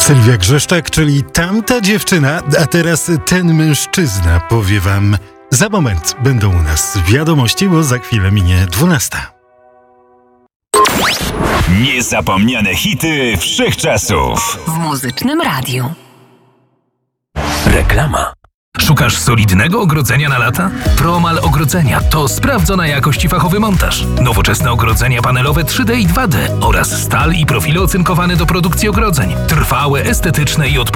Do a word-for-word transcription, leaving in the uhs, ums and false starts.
Sylwia Grzeszczak, czyli tamta dziewczyna, a teraz ten mężczyzna, powie wam. Za moment będą u nas wiadomości, bo za chwilę minie dwunasta. Niezapomniane hity wszechczasów w Muzycznym Radiu. Reklama. Szukasz solidnego ogrodzenia na lata? Promal Ogrodzenia to sprawdzona jakość i fachowy montaż. Nowoczesne ogrodzenia panelowe trzy D i dwa D oraz stal i profile ocynkowane do produkcji ogrodzeń. Trwałe, estetyczne i odpowiedzialne.